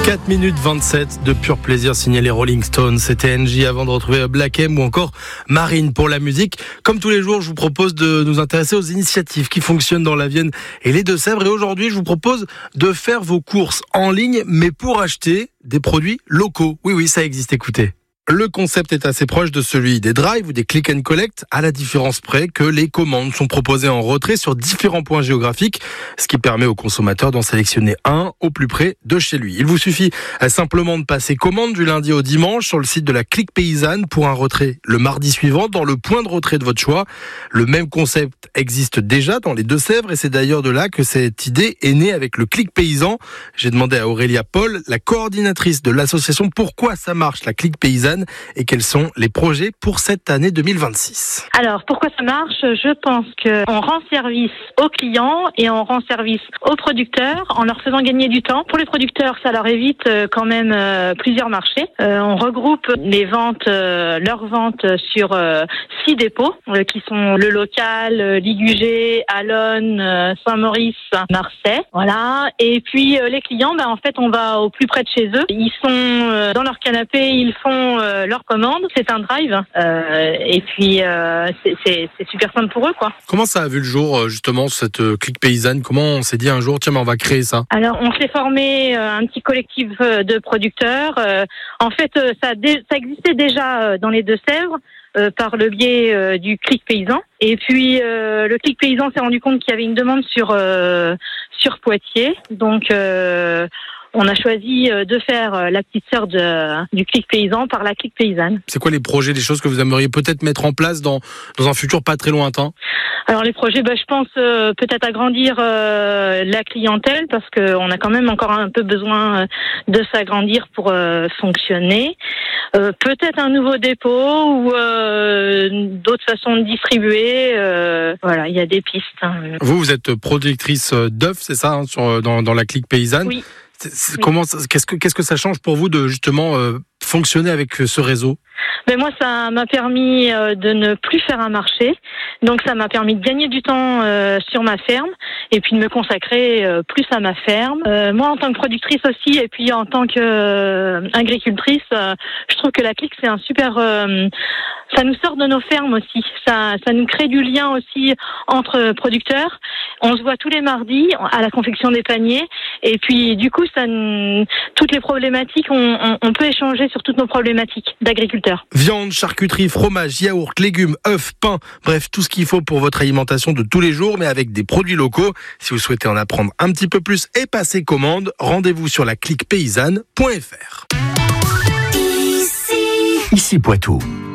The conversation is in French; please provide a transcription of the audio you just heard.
4 minutes 27 de pur plaisir signé les Rolling Stones. C'était NJ avant de retrouver Black M ou encore Marine pour la musique. Comme tous les jours, je vous propose de nous intéresser aux initiatives qui fonctionnent dans la Vienne et les Deux-Sèvres. Et aujourd'hui, je vous propose de faire vos courses en ligne, mais pour acheter des produits locaux. Oui, ça existe, écoutez. Le concept est assez proche de celui des drives ou des click and collect, à la différence près que les commandes sont proposées en retrait sur différents points géographiques, ce qui permet au consommateur d'en sélectionner un au plus près de chez lui. Il vous suffit simplement de passer commande du lundi au dimanche sur le site de la Clique Paysanne pour un retrait le mardi suivant dans le point de retrait de votre choix. Le même concept existe déjà dans les Deux-Sèvres et c'est d'ailleurs de là que cette idée est née avec le Clique Paysan. J'ai demandé à Aurélia Paul, la coordinatrice de l'association, pourquoi ça marche la Clique Paysanne et quels sont les projets pour cette année 2026. Alors, pourquoi ça marche ? Je pense qu'on rend service aux clients et on rend service aux producteurs en leur faisant gagner du temps. Pour les producteurs, ça leur évite quand même plusieurs marchés. On regroupe les ventes, leurs ventes sur 6 dépôts qui sont le local, Ligugé, Allonne, Saint-Maurice, Marseille. Voilà. Et puis les clients, en fait, on va au plus près de chez eux. Ils sont dans leur canapé, ils font leur commande. C'est un drive. Et puis c'est super simple pour eux, quoi. Comment ça a vu le jour, justement, cette Clique Paysanne ? Comment on s'est dit un jour, tiens, on va créer ça ? Alors, on s'est formé un petit collectif de producteurs. En fait, ça existait déjà dans les Deux-Sèvres par le biais du Clique Paysan. Et puis, le Clique Paysan s'est rendu compte qu'il y avait une demande sur Poitiers. Donc, on a choisi de faire la petite sœur du Clique Paysan par la Clique Paysanne. C'est quoi les projets, les choses que vous aimeriez peut-être mettre en place dans un futur pas très lointain ? Alors les projets, je pense peut-être agrandir la clientèle parce qu'on a quand même encore un peu besoin de s'agrandir pour fonctionner. Peut-être un nouveau dépôt ou d'autres façons de distribuer. Voilà, il y a des pistes. Vous êtes productrice d'œufs, c'est ça, dans la Clique Paysanne ? Oui. Qu'est-ce que ça change pour vous de justement fonctionner avec ce réseau ? Moi, ça m'a permis de ne plus faire un marché. Donc, ça m'a permis de gagner du temps sur ma ferme et puis de me consacrer plus à ma ferme. Moi, en tant que productrice aussi et puis en tant qu'agricultrice, je trouve que la Clique, c'est un super... ça nous sort de nos fermes aussi. Ça nous crée du lien aussi entre producteurs. On se voit tous les mardis à la confection des paniers. Et puis, du coup, toutes les problématiques, on peut échanger sur toutes nos problématiques d'agriculteurs. Viande, charcuterie, fromage, yaourt, légumes, œufs, pain, bref, tout ce qu'il faut pour votre alimentation de tous les jours, mais avec des produits locaux. Si vous souhaitez en apprendre un petit peu plus et passer commande, rendez-vous sur la cliquepaysanne.fr. Ici Poitou.